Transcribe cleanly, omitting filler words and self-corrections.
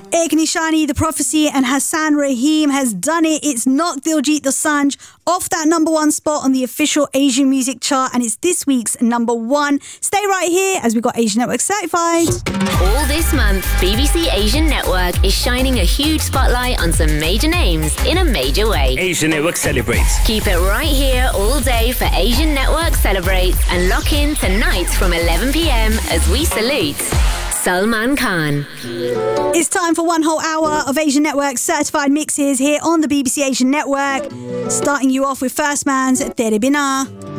Ek Nishani, The Prophecy, and Hassan Rahim has done it. It's knocked Diljit Dosanjh off that number one spot on the official Asian music chart, and it's this week's number one. Stay right here as we got Asian Network certified. All this month, BBC Asian Network is shining a huge spotlight on some major names in a major way. Asian Network celebrates. Keep it right here all day for Asian Network Celebrates, and lock in tonight from 11 p.m. as we salute Salman Khan. It's time for one whole hour of Asian Network certified mixes here on the BBC Asian Network. Starting you off with First Man's Tere Bina.